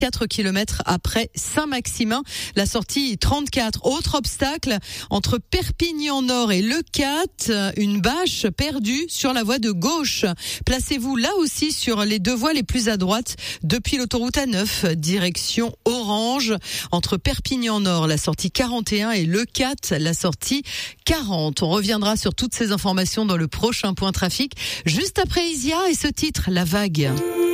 4 km après Saint-Maximin. La sortie 34. Autre obstacle, entre Perpignan-Nord et Leucate, une bâche perdue sur la voie de gauche. Placez-vous là aussi sur les deux voies les plus à droite depuis l'autoroute A9, direction Orange. Entre Perpignan-Nord, la sortie 41 et Leucate, la sortie 40. On reviendra sur toutes ces informations dans le prochain point trafic, juste après Isia et ce titre, La Vague.